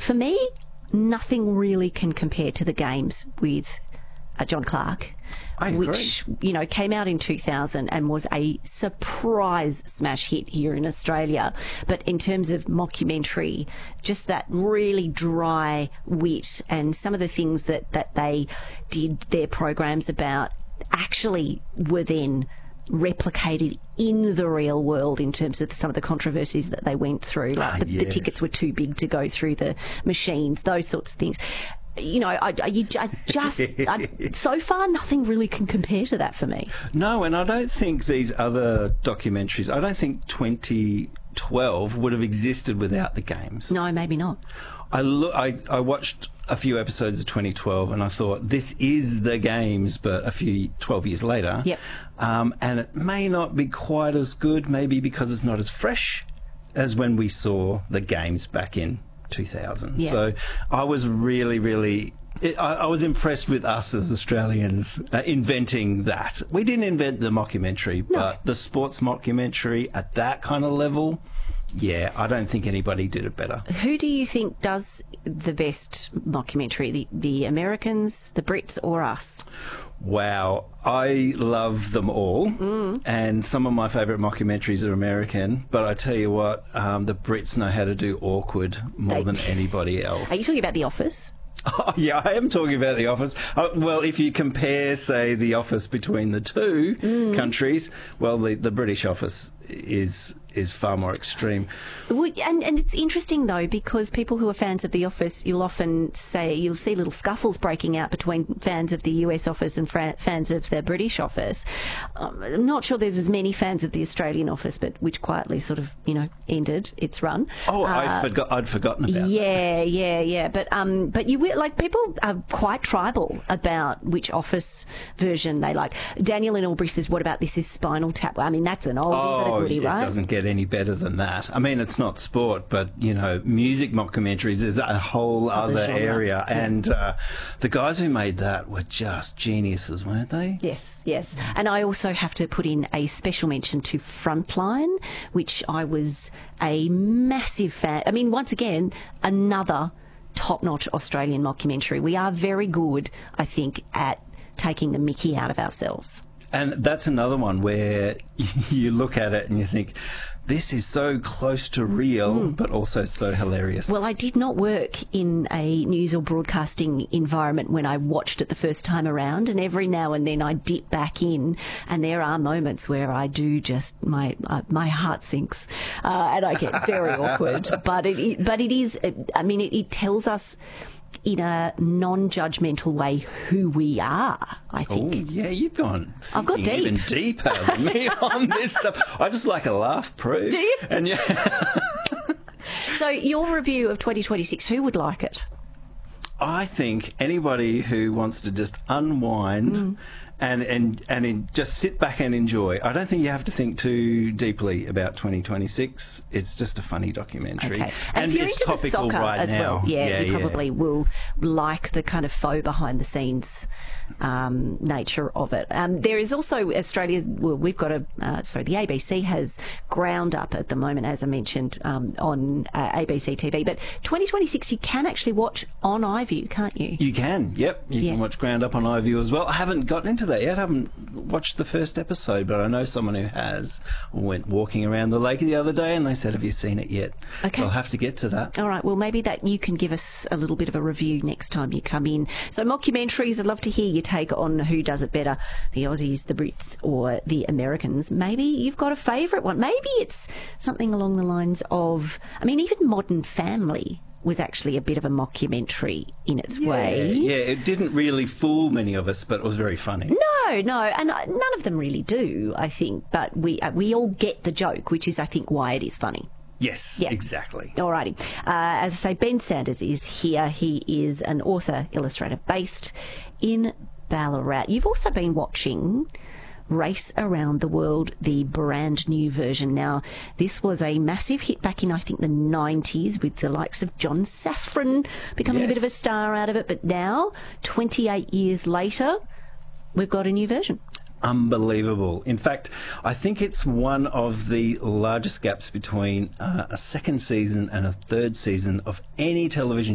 for me, nothing really can compare to the games with John Clark, I agree. which, came out in 2000 and was a surprise smash hit here in Australia. But in terms of mockumentary, just that really dry wit and some of the things that they did their programs about actually were then replicated in the real world in terms of some of the controversies that they went through. Like the tickets were too big to go through the machines, those sorts of things. So far, nothing really can compare to that for me. No, and I don't think these other documentaries, I don't think 2012 would have existed without the games. No, maybe not. I watched a few episodes of 2012 and I thought, this is the games, but 12 years later. Yep. And it may not be quite as good, maybe because it's not as fresh as when we saw the games back in 2000. Yeah. So I was really I was impressed with us as Australians inventing that. We didn't invent the mockumentary, but the sports mockumentary at that kind of level, yeah, I don't think anybody did it better. Who do you think does the best mockumentary? The Americans, the Brits, or us? Wow, I love them all, and some of my favourite mockumentaries are American, but I tell you what, the Brits know how to do awkward more than anybody else. Are you talking about The Office? Oh, yeah, I am talking about The Office. Well, if you compare, say, The Office between the two countries, well, the British Office is far more extreme. Well, and it's interesting, though, because people who are fans of The Office, you'll see little scuffles breaking out between fans of the US Office and fans of the British Office. I'm not sure there's as many fans of the Australian Office, but which quietly sort of, ended its run. Oh, I'd forgotten about that. Yeah. But you will, people are quite tribal about which Office version they like. Daniel in Albury says, what about This Is Spinal Tap? I mean, that's an old goodie, right? It doesn't get any better than that. I mean, it's not sport, but, music mockumentaries is a whole other area. Yeah. And the guys who made that were just geniuses, weren't they? Yes. And I also have to put in a special mention to Frontline, which I was a massive fan. I mean, once again, another top-notch Australian mockumentary. We are very good, I think, at taking the mickey out of ourselves. And that's another one where you look at it and you think, this is so close to real, but also so hilarious. Well, I did not work in a news or broadcasting environment when I watched it the first time around, and every now and then I dip back in, and there are moments where I do just, my heart sinks, and I get very awkward. But it is, I mean, it tells us in a non-judgmental way who we are, I think. Oh, yeah, you've gone I've got deep. Even deeper than me on this stuff. I just like a laugh, Prue. Do you? And yeah. So your review of 2026, who would like it? I think anybody who wants to just unwind and just sit back and enjoy. I don't think you have to think too deeply about 2026. It's just a funny documentary. Okay. And if you're it's into the topical soccer right as now. well, you probably will like the kind of faux behind the scenes nature of it. There is also Australia's, well, we've got the ABC has Ground Up at the moment, as I mentioned, on ABC TV. But 2026 you can actually watch on iView, can't you? You can, yep. You can watch Ground Up on iView as well. I haven't gotten into that yet. I haven't watched the first episode, but I know someone who has. Went walking around the lake the other day and they said, have you seen it yet? Okay. So I'll have to get to that. All right, well, maybe that you can give us a little bit of a review next time you come in. So mockumentaries, I'd love to hear your take on who does it better, the Aussies, the Brits, or the Americans. Maybe you've got a favourite one. Maybe it's something along the lines of, I mean, even Modern Family was actually a bit of a mockumentary in its way. Yeah, it didn't really fool many of us, but it was very funny. No, and none of them really do, I think, but we all get the joke, which is, I think, why it is funny. Yes, exactly. Alrighty. As I say, Ben Sanders is here. He is an author, illustrator based in Ballarat. You've also been watching Race Around the World, the brand new version. Now, this was a massive hit back in, I think, the 90s with the likes of John Safran becoming a bit of a star out of it. But now, 28 years later, we've got a new version. Unbelievable. In fact, I think it's one of the largest gaps between a second season and a third season of any television